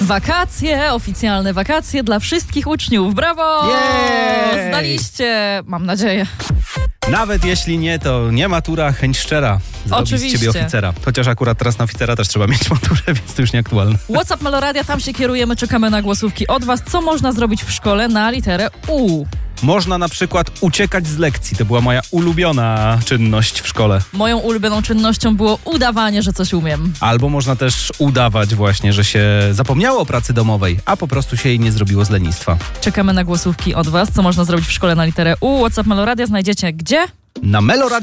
Wakacje, oficjalne wakacje dla wszystkich uczniów. Brawo! Jej! Zdaliście, mam nadzieję. Nawet jeśli nie, to nie matura, chęć szczera. Zrobi z Oczywiście. ciebie oficera. Chociaż akurat teraz na oficera też trzeba mieć maturę, więc to już nieaktualne. WhatsApp Meloradia, tam się kierujemy, czekamy na głosówki od was. Co można zrobić w szkole na literę U? Można na przykład uciekać z lekcji. To była moja ulubiona czynność w szkole. Moją ulubioną czynnością było udawanie, że coś umiem. Albo można też udawać właśnie, że się zapomniało o pracy domowej, a po prostu się jej nie zrobiło z lenistwa. Czekamy na głosówki od was. Co można zrobić w szkole na literę U? WhatsApp Meloradia znajdziecie gdzie? Na Meloradio